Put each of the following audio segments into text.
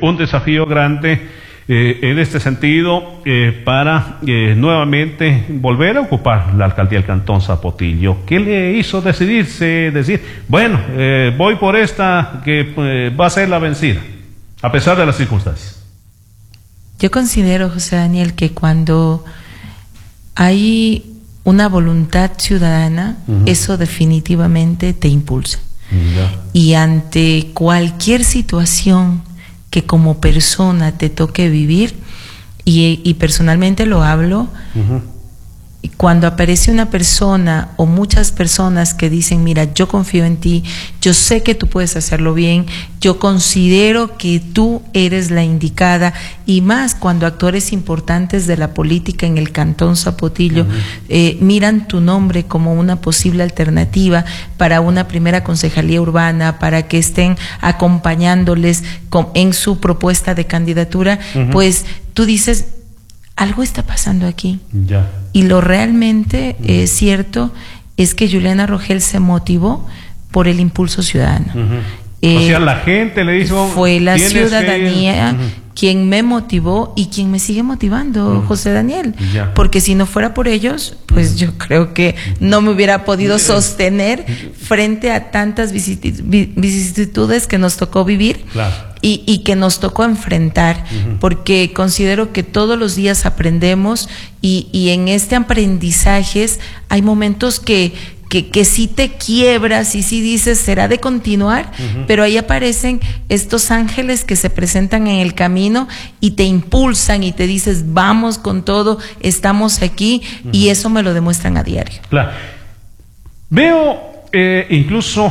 un desafío grande en este sentido para nuevamente volver a ocupar la alcaldía del Cantón Zapotillo. ¿Qué le hizo decir, bueno, voy por esta que va a ser la vencida, a pesar de las circunstancias? Yo considero, José Daniel, que cuando hay una voluntad ciudadana, eso definitivamente te impulsa. Y ante cualquier situación que como persona te toque vivir, y personalmente lo hablo, cuando aparece una persona o muchas personas que dicen, mira, yo confío en ti, yo sé que tú puedes hacerlo bien, yo considero que tú eres la indicada, y más cuando actores importantes de la política en el Cantón Zapotillo miran tu nombre como una posible alternativa para una primera concejalía urbana, para que estén acompañándoles en su propuesta de candidatura, pues tú dices, algo está pasando aquí. Ya. Y lo realmente cierto es que Juliana Rogel se motivó por el impulso ciudadano. O sea, la gente le dijo... Fue la ciudadanía quien me motivó y quien me sigue motivando, José Daniel. Ya. Porque si no fuera por ellos, pues yo creo que no me hubiera podido sostener frente a tantas vicisitudes que nos tocó vivir. Claro. Y que nos tocó enfrentar, porque considero que todos los días aprendemos y en este aprendizaje hay momentos que sí te quiebras y sí dices, será de continuar, pero ahí aparecen estos ángeles que se presentan en el camino y te impulsan y te dices, vamos con todo, estamos aquí, y eso me lo demuestran a diario. Claro. Veo incluso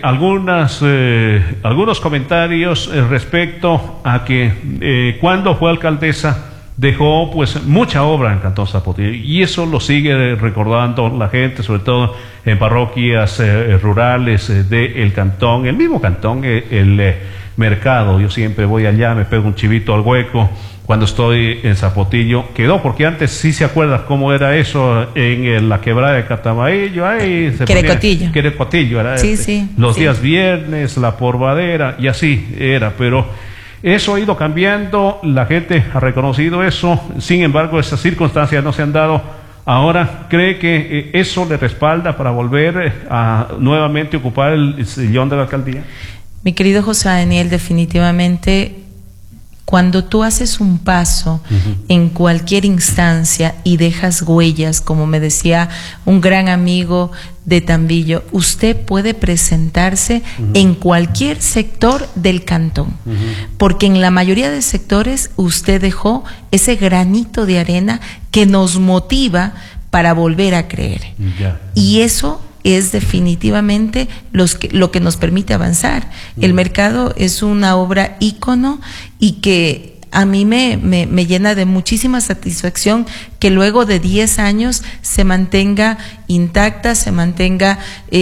algunos comentarios respecto a que cuando fue alcaldesa dejó pues mucha obra en Cantón Zapotillo, y eso lo sigue recordando la gente, sobre todo en parroquias rurales del cantón, el mismo cantón, el mercado. Yo siempre voy allá, me pego un chivito al hueco cuando estoy en Zapotillo. Quedó, porque antes sí se acuerda cómo era eso en la quebrada de Catamaillo, ahí se Querecotillo. Querecotillo era los días viernes, la porvadera, y así era, pero eso ha ido cambiando, la gente ha reconocido eso. Sin embargo, esas circunstancias no se han dado. Ahora, ¿cree que eso le respalda para volver a nuevamente ocupar el sillón de la alcaldía? Mi querido José Daniel, definitivamente, cuando tú haces un paso en cualquier instancia y dejas huellas, como me decía un gran amigo de Tambillo, usted puede presentarse en cualquier sector del cantón, porque en la mayoría de sectores usted dejó ese granito de arena que nos motiva para volver a creer. Y eso es definitivamente lo que nos permite avanzar. El mercado es una obra ícono y que a mí me llena de muchísima satisfacción que luego de 10 años se mantenga intacta, se mantenga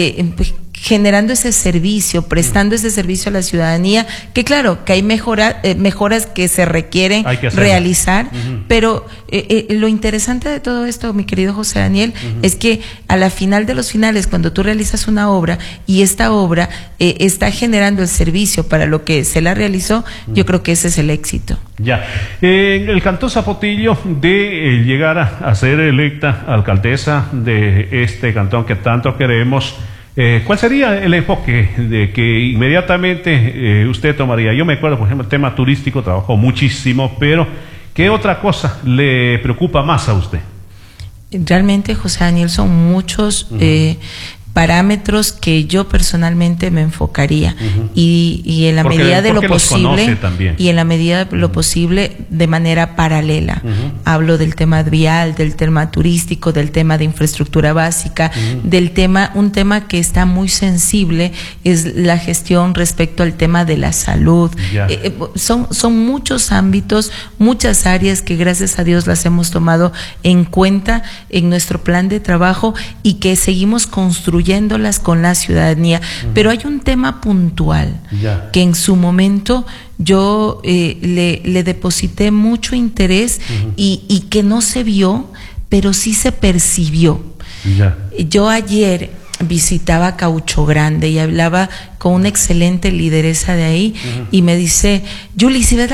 generando ese servicio, prestando ese servicio a la ciudadanía, que claro, que hay mejoras que se requieren realizar, pero lo interesante de todo esto, mi querido José Daniel, es que a la final de los finales, cuando tú realizas una obra y esta obra está generando el servicio para lo que se la realizó, yo creo que ese es el éxito. Ya. En el Cantón Zapotillo, de llegar a ser electa alcaldesa de este cantón que tanto queremos, ¿cuál sería el enfoque de que inmediatamente usted tomaría? Yo me acuerdo, por ejemplo, el tema turístico, trabajó muchísimo, pero ¿qué otra cosa le preocupa más a usted? Realmente, José Daniel, son muchos parámetros que yo personalmente me enfocaría y en la medida de lo posible y en la medida de lo posible de manera paralela. Hablo del tema vial, del tema turístico, del tema de infraestructura básica, un tema que está muy sensible es la gestión respecto al tema de la salud. Son muchos ámbitos, muchas áreas que gracias a Dios las hemos tomado en cuenta en nuestro plan de trabajo y que seguimos construyéndolas con la ciudadanía, pero hay un tema puntual que en su momento yo le deposité mucho interés y que no se vio, pero sí se percibió. Yo ayer visitaba Caucho Grande y hablaba con una excelente lideresa de ahí y me dice, Yuli, si ves